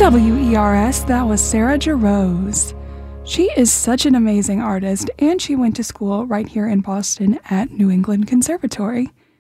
WERS, that was Sarah Jarosz. She is such an amazing artist, and she went to school right here in Boston at New England Conservatory.